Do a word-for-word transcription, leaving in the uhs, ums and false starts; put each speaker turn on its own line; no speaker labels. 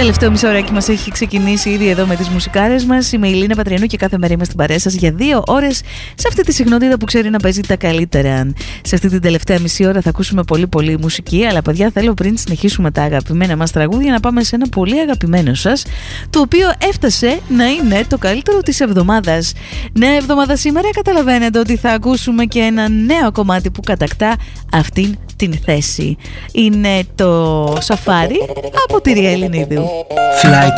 Τελευταίο μισόωράκι μας έχει ξεκινήσει ήδη εδώ με τις μουσικάρες μας. Είμαι η Λίνα Πατριανού και κάθε μέρα είμαι στην παρέα σας για δύο ώρες σε αυτή τη συχνότητα που ξέρει να παίζει τα καλύτερα. Σε αυτή την τελευταία μισή ώρα θα ακούσουμε πολύ πολύ μουσική, αλλά παιδιά θέλω πριν συνεχίσουμε τα αγαπημένα μας τραγούδια να πάμε σε ένα πολύ αγαπημένο σας, το οποίο έφτασε να είναι το καλύτερο της εβδομάδας. Νέα εβδομάδα σήμερα, καταλαβαίνετε ότι θα ακούσουμε και ένα νέο κομμάτι που κατακτά αυτήν την θέση. Είναι το Σαφάρι από τη Ριέλ Ελληνίδου.
Flight